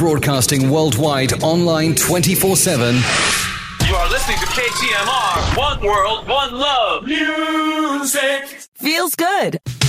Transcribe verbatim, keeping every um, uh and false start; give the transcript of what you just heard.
broadcasting worldwide, online twenty-four seven. You are listening to K T M R, One World, One Love. Music feels good.